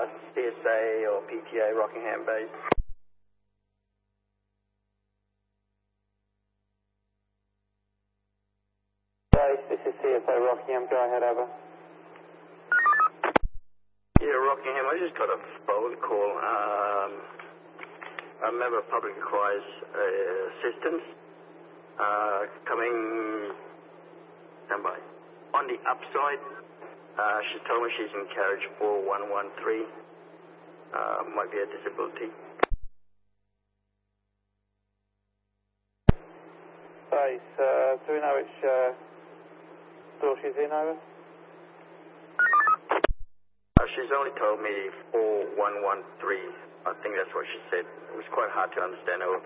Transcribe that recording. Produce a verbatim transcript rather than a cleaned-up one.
uh, C S A or P T A Rockingham base. Base, this is C S A Rockingham, go ahead, over. Yeah, Rockingham, I just got a phone call. Um, a member of public requires uh, assistance. Uh, coming, stand by. On the upside, uh, she told me she's in carriage four one one three. Uh, might be a disability. Base, uh, do we know which uh, store she's in, over? Uh, she's only told me four one one three. I think that's what she said. It was quite hard to understand, over.